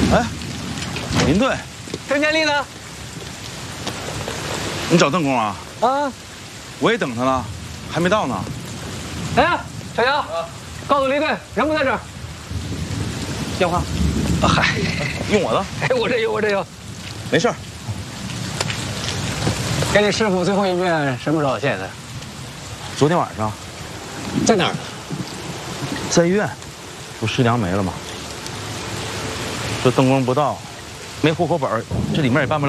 哎，林队， 郑建立呢？ 你找邓工啊？ 啊， 我也等他呢，还没到呢。 哎，小杨，告诉林队，人不在这儿。电话。 啊嗨，用我的。 哎，我这有，我这有。 没事儿。 跟你师傅最后一面什么时候见的？ 昨天晚上。 在哪儿呢？ 在医院，不师娘没了吗？这邓工不到，没户口本，这里面也办不了。